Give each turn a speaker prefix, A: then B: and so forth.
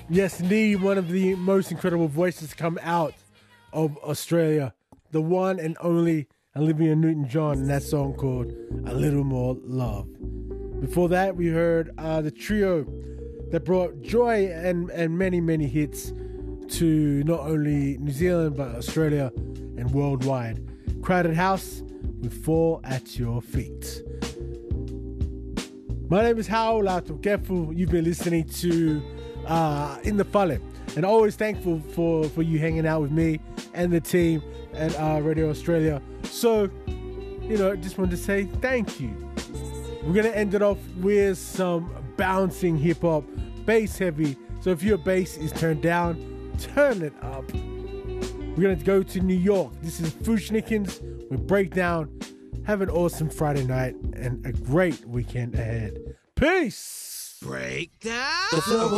A: Yes, indeed, one of the most incredible voices to come out of Australia. The one and only Olivia Newton-John, and that song called A Little More Love. Before that, we heard the trio that brought joy and many, many hits to not only New Zealand, but Australia and worldwide. Crowded House with Fall at Your Feet. My name is Hao Latokefu. You've been listening to In the Fale, and always thankful for you hanging out with me and the team at Radio Australia. So, just wanted to say thank you. We're going to end it off with some bouncing hip-hop, bass heavy. So if your bass is turned down, turn it up. We're going to go to New York. This is Fushnikins with Breakdown. Have an awesome Friday night and a great weekend ahead. Peace!
B: Breakdown!